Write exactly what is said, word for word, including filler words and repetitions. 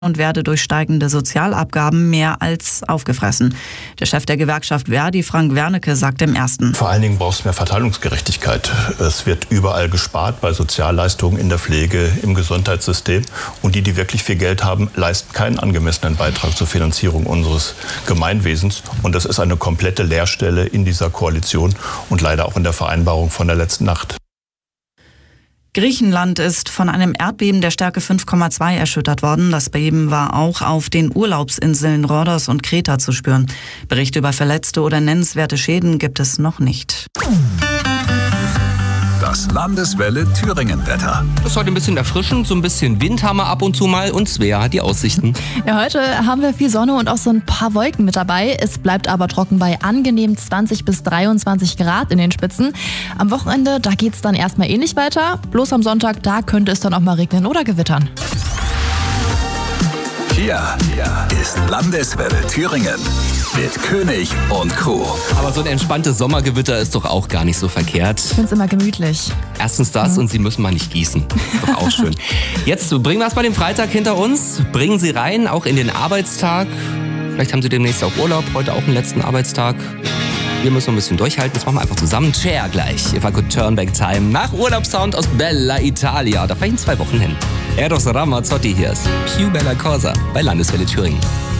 und werde durch steigende Sozialabgaben mehr als aufgefressen. Der Chef der Gewerkschaft Verdi, Frank Wernicke, sagt im Ersten: Vor allen Dingen braucht es mehr Verteilungsgerechtigkeit. Es wird überall gespart bei Sozialleistungen in der Pflege, im Gesundheitssystem. Und die, die wirklich viel Geld haben, leisten keinen angemessenen Beitrag zur Finanzierung unseres Gemeinwesens. Und das ist eine komplette Leerstelle in dieser Koalition und leider auch in der Vereinbarung von der letzten Nacht. Griechenland ist von einem Erdbeben der Stärke fünf Komma zwei erschüttert worden. Das Beben war auch auf den Urlaubsinseln Rhodos und Kreta zu spüren. Berichte über Verletzte oder nennenswerte Schäden gibt es noch nicht. Das Landeswelle Thüringen-Wetter. Das ist heute ein bisschen erfrischend, so ein bisschen Wind haben wir ab und zu mal und Svea hat die Aussichten. Ja, heute haben wir viel Sonne und auch so ein paar Wolken mit dabei. Es bleibt aber trocken bei angenehm zwanzig bis dreiundzwanzig Grad in den Spitzen. Am Wochenende, da geht es dann erstmal eh nicht weiter. Bloß am Sonntag, da könnte es dann auch mal regnen oder gewittern. Hier ist Landeswelle Thüringen mit König und Crew. Aber so ein entspanntes Sommergewitter ist doch auch gar nicht so verkehrt. Ich finde es immer gemütlich. Erstens das, mhm. und Sie müssen mal nicht gießen. Ist doch auch schön. Jetzt bringen wir es bei dem Freitag hinter uns. Bringen Sie rein, auch in den Arbeitstag. Vielleicht haben Sie demnächst auch Urlaub, heute auch den letzten Arbeitstag. Wir müssen noch ein bisschen durchhalten, das machen wir einfach zusammen. Chair gleich. If I could turn back time. Nach Urlaubssound aus Bella Italia. Da fahre ich in zwei Wochen hin. Eros Ramazzotti hier ist Più Bella Cosa bei Landeswelle Thüringen.